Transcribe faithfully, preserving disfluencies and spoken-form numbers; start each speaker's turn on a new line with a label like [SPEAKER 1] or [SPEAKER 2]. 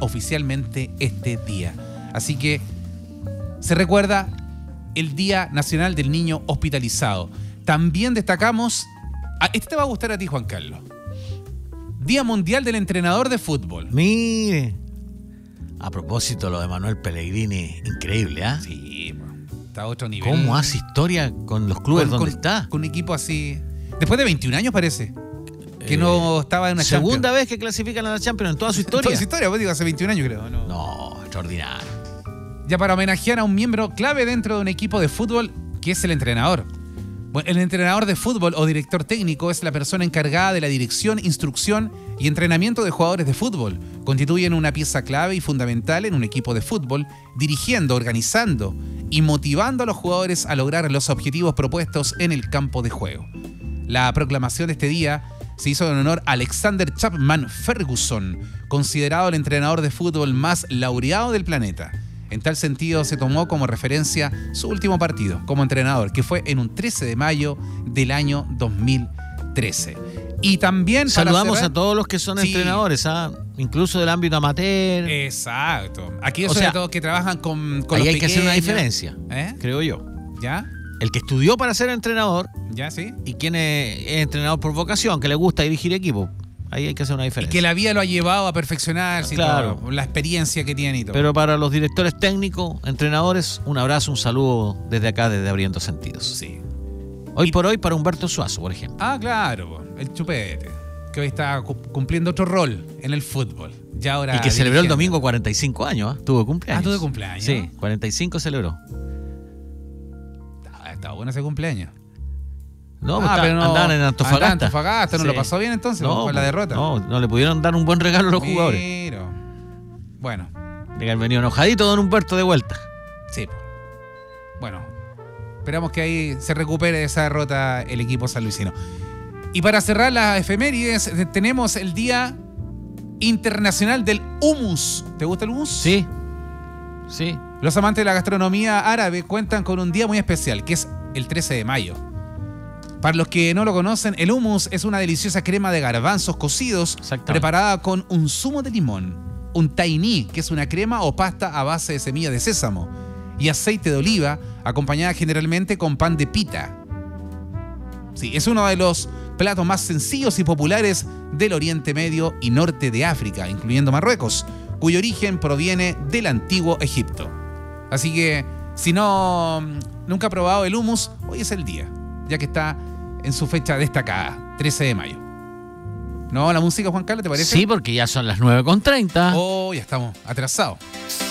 [SPEAKER 1] oficialmente este día. Así que se recuerda el Día Nacional del Niño Hospitalizado. También destacamos... Este te va a gustar a ti, Juan Carlos. Día Mundial del Entrenador de Fútbol.
[SPEAKER 2] Mire, a propósito lo de Manuel Pellegrini, increíble, ¿ah? ¿eh?
[SPEAKER 1] Sí, está a otro nivel.
[SPEAKER 2] ¿Cómo hace historia con los clubes
[SPEAKER 1] con,
[SPEAKER 2] donde
[SPEAKER 1] con,
[SPEAKER 2] está?
[SPEAKER 1] Con un equipo así... Después de veintiún años parece que eh, no estaba en una
[SPEAKER 2] segunda
[SPEAKER 1] Champions.
[SPEAKER 2] vez que clasifican a la Champions en toda su historia.
[SPEAKER 1] En toda su historia, pues digo, hace veintiún años creo. No,
[SPEAKER 2] no extraordinario.
[SPEAKER 1] Ya para homenajear a un miembro clave dentro de un equipo de fútbol, que es el entrenador. Bueno, el entrenador de fútbol o director técnico es la persona encargada de la dirección, instrucción y entrenamiento de jugadores de fútbol. Constituyen una pieza clave y fundamental en un equipo de fútbol, dirigiendo, organizando y motivando a los jugadores a lograr los objetivos propuestos en el campo de juego. La proclamación de este día se hizo en honor a Alexander Chapman Ferguson, considerado el entrenador de fútbol más laureado del planeta. En tal sentido, se tomó como referencia su último partido como entrenador, que fue en un trece de mayo del año dos mil trece. Y también
[SPEAKER 2] saludamos
[SPEAKER 1] cerrar,
[SPEAKER 2] a todos los que son sí, entrenadores, ¿ah? Incluso del ámbito amateur.
[SPEAKER 1] Exacto. Aquellos
[SPEAKER 2] o sea,
[SPEAKER 1] sobre todo que trabajan con, con
[SPEAKER 2] ahí
[SPEAKER 1] los
[SPEAKER 2] hay
[SPEAKER 1] pequeños.
[SPEAKER 2] Que hacer una diferencia,
[SPEAKER 1] ¿Eh?
[SPEAKER 2] creo yo.
[SPEAKER 1] ¿Ya?
[SPEAKER 2] El que estudió para ser entrenador.
[SPEAKER 1] ¿Ya, sí?
[SPEAKER 2] Y quien es, es entrenador por vocación, que le gusta dirigir equipos. Ahí hay que hacer una diferencia.
[SPEAKER 1] Y que la vida lo ha llevado a perfeccionarse,
[SPEAKER 2] claro,
[SPEAKER 1] y todo, la experiencia que tiene y todo.
[SPEAKER 2] Pero para los directores técnicos, entrenadores, un abrazo, un saludo desde acá, desde Abriendo Sentidos.
[SPEAKER 1] Sí.
[SPEAKER 2] Hoy
[SPEAKER 1] y...
[SPEAKER 2] por hoy para Humberto Suazo, por ejemplo.
[SPEAKER 1] Ah, claro, el chupete, que hoy está cumpliendo otro rol en el fútbol. Ya ahora
[SPEAKER 2] y que celebró el domingo cuarenta y cinco años, ¿eh? Tuvo cumpleaños.
[SPEAKER 1] Ah, tuvo cumpleaños.
[SPEAKER 2] Sí, cuarenta y cinco celebró.
[SPEAKER 1] Ah, estaba bueno ese cumpleaños.
[SPEAKER 2] No,
[SPEAKER 1] ah, pero no,
[SPEAKER 2] andaban en Antofagasta.
[SPEAKER 1] En Antofagasta, ¿no sí. lo pasó bien entonces?
[SPEAKER 2] No,
[SPEAKER 1] con la derrota.
[SPEAKER 2] No, no le pudieron dar un buen regalo a los
[SPEAKER 1] Miro.
[SPEAKER 2] jugadores.
[SPEAKER 1] Bueno.
[SPEAKER 2] De que han venido enojadito don Humberto de vuelta.
[SPEAKER 1] Sí. Bueno, esperamos que ahí se recupere de esa derrota el equipo sanluisino. Y para cerrar las efemérides, tenemos el Día Internacional del Hummus. ¿Te gusta el hummus?
[SPEAKER 2] Sí. Sí.
[SPEAKER 1] Los amantes de la gastronomía árabe cuentan con un día muy especial, que es el trece de mayo. Para los que no lo conocen, el hummus es una deliciosa crema de garbanzos cocidos preparada con un zumo de limón, un tahini, que es una crema o pasta a base de semilla de sésamo, y aceite de oliva, acompañada generalmente con pan de pita. Sí, es uno de los platos más sencillos y populares del Oriente Medio y Norte de África, incluyendo Marruecos, cuyo origen proviene del antiguo Egipto. Así que, si no nunca ha probado el hummus, hoy es el día, ya que está en su fecha destacada, trece de mayo. ¿No? ¿La música, Juan Carlos, te parece?
[SPEAKER 2] Sí, porque ya son las nueve con treinta.
[SPEAKER 1] Oh, ya estamos atrasados.